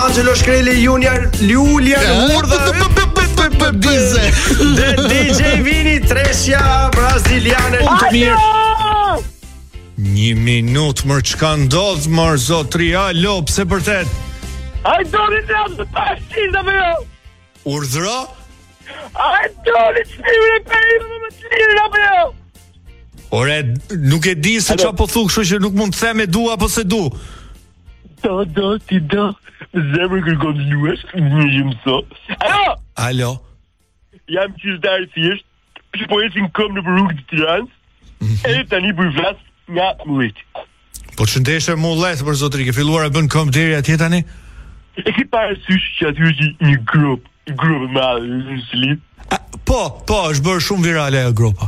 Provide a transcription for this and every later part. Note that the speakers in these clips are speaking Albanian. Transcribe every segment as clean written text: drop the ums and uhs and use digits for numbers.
Angelo Shkreli Junior, Julian Urdha, DJ Vini Tresja braziliane. Të mirë. 1 minutë mërë çka ndodh mërë zotri, alo, pse përtet? I don't know the pastis apo jo? Urdhra? I don't know the apo jo? Ore, nuk e di se çfarë po thu, kështu që nuk mund të them e du apo se du. Do, ti do. Zemër kërkon luesh, një mëso. Alo. Jam qytetar i thjesht, po ecin këmbë në rrugë të Tiranës. E tani bëj vlas nga Mullet. Po shëndeshe Mullet për zotri, ke filluar e bën këmbë deri atje tani? E ke parasysh që aty është një grup e madhe në Shqipëri? Po, është bërë shumë virale ajo grupa.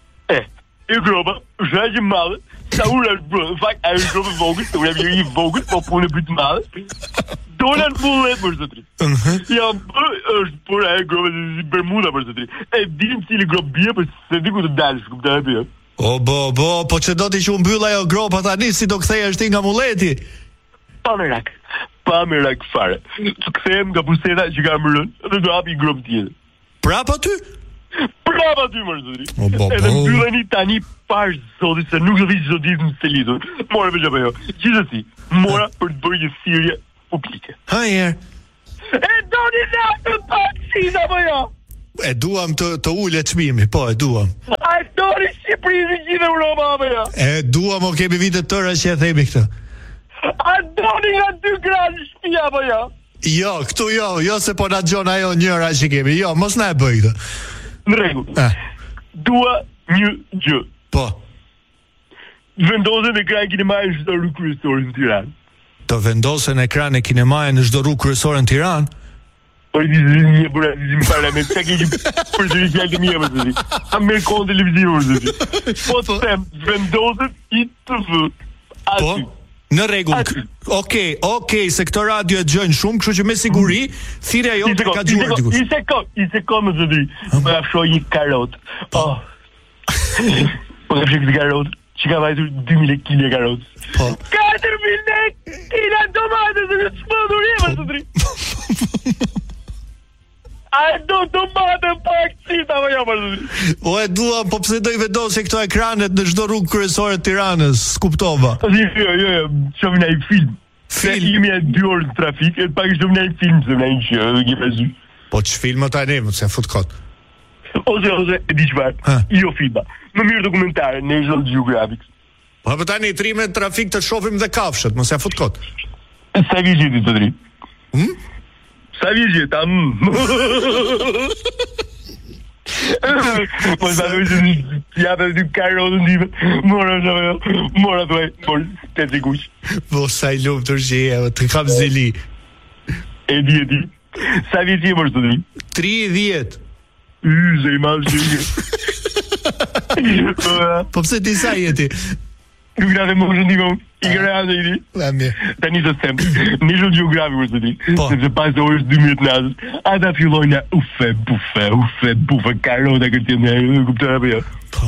E grupa është aq e madhe, sa ura është bërë. Në fakt, ajo është grup e vogël, sa ura është i vogël, po punë bëj të madhe. Dolan Mullet për zotri. Ja, është por ajo grup e Bermuda për zotri. E dim cili grup bie, por se di ku të dalësh, kuptoj apo? O, po që do t'i që mbylla jo gropa tani, si do kthej është ti nga Mulleti? Pa me rak fare. Të kthejem nga puseta që ka mërën, dhe do hapi grop tjetër. Prapa ty? Prapa ty, mërë zëri. Edhe mbylleni tani pash zotit, se nuk do vi zotit në stelitur. Mora për që jo. Gjithësi, mora për të bërë një thirrje publike. Hajer. E do një të paksis apo jo? E duam të ullet çmimi, po, e duam. A doni Shqipërinë në gjithë Europa apo jo? E duam, o kemi vite tëra që e themi këtë. A doni nga 2 gradë në shtëpi apo jo? Jo, këtu jo se po na gjon ajo njëra që kemi. Jo, mos na e bëj këtë. Në rregull. Dua një gjë. Po. Vendosen ekran kinemaje në çdo rrugë kryesore në Tiranë. Të vendosen ekran e kinemaje në çdo rrugë kryesore në Tiranë? Po i një burazim parlament, sa ke për të fjalë të mia më zëri. A merr kohë televiziv më zëri. Po të them, vendoset i TV. Po, në rregull. Okej, se këto radio e dëgjojnë shumë, kështu që me siguri thirrja jote ka dëgjuar dikush. I sekond më zëri. Po ja fshoj një karot. Po ka fshoj një karot. Që ka vajtur 2.000 kg karot. Po. 4.000 kg domate se në çmendur më zëri. A do domate pak cita apo jo më zëri? O e dua, po pse do i vendosë këto ekranet në çdo rrugë kryesore të Tiranës? Skuptova. Jo, shohim ai film. Jemi në 2 orë në trafik, e pak shohim ai film, se na një pasur. Po ç'film ata ne, mos e fut kot. Ose e di çfarë? Jo filma. Më mirë dokumentare, National Geographic. Po tani trime trafik të shohim dhe kafshët, mos e fut kot. Sa vjen ti të dri? Sa vjen ta? Po sa vjen ja për dy karrotë ndime. Mora thuaj, por te digush. Po sa I lumtur që të kam zeli. E di. Sa vjen ti më të dri? 30. Zë I malë Po pse ti sa jeti? Nuk grave më shëndime I kërë I di Tani të them Një shumë geografi për të di Sepse pas të orës 2 minutë natës Ata fillojnë bufe Karota këtë në Kuptoj apo jo Po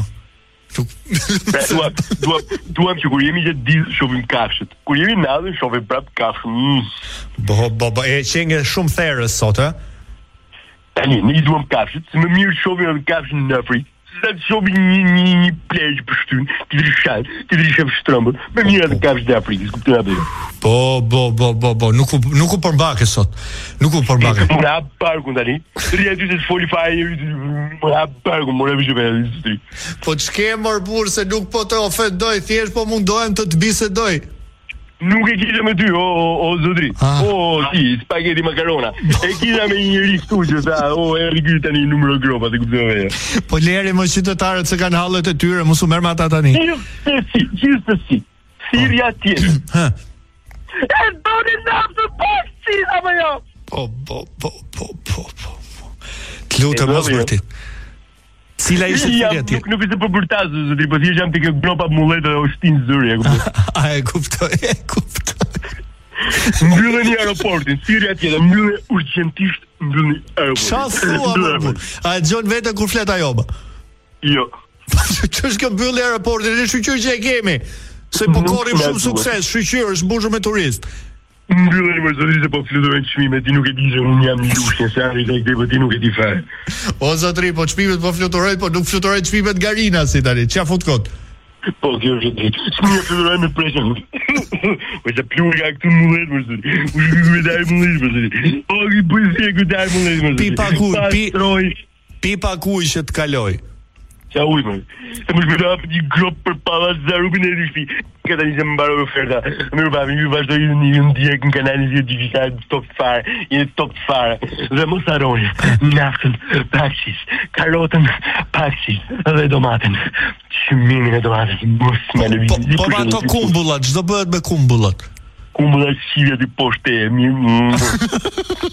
Duam që kur jemi që dizë Shofim kafshët Kur jemi natës shofim prap kafshët Bo E qenge shumë therës sot Tani ne duam kafshët Se më mirë shofim kafshën në Afrikë Sa të shobi një plejë për shtyn, ti vri shef shtrëmbër, me mirë atë kafshë dhe Afrikës, kuptoj apo jo? Po, nuk u përbake sot. Nuk u përbake. Më hap parkun tani. Rria ty se të foli fare, më hap parkun, më revi që me industri. Po ç'ke mërbur se nuk po të ofendoj, thjesht po mundohem të bisedoj. Nuk e kisha me ty, o zotri. Si, spaghetti makarona. E kisha me një njeri këtu që tha, e rikyti tani numero gropa, të kuptove. Po leri më qytetarët se kanë hallet e tyre, mos u merr me ata tani. Gjithsesi. Thirrja tjetër. E doni të paksi apo jo? Po. Të lutem mos vërtet. Cila ishte thirrja tjetër? Nuk ishte për bërtas, zotri, po thjesht jam tek gropa Mullet dhe Oshtin Zëri, e kuptoj. E kuptoj. Mbylleni aeroportin, thirrja tjetër, mbylleni urgjentisht, mbylleni aeroportin. Çfarë thua? A dëgjon vetë kur flet ajo? Jo. Ç'është kjo mbyllje aeroportin? Është shqyr që e kemi. Se po korrim shumë sukses, shqyr është mbushur me turistë. Mbyllën më zotëri se po fluturojnë çmimet, ti nuk e di se unë jam në lushnjë, se arri tek po ti nuk e di fare. O zotëri, po çmimet po fluturojnë, po nuk fluturojnë çmimet nga Rina si tani. Ç'a fut kot? Po kjo është drejt. Çmimet fluturojnë me presën. Po sa pluri ka këtu mullet më zotëri. U shkoj me dai mullet më zotëri. Po i bëj se ku dai mullet më zotëri. Pipa kuj që të kaloj. Qa ujë, më. Se më shpërta një grop për palat zarubin e rishpi. Këta një që më baroj oferta. Mirë papi, ju vazhdoj një ndjek në kanalin që digital top fare. Jeni top fare. Dhe mos harroni. Naftën, paksis. Karotën, paksis. Dhe domaten. Shmimin e domaten. Mos me lëvizin. Po ato kumbullat, ç'do bëhet me kumbullat? Kumbullat shivja ti poshte.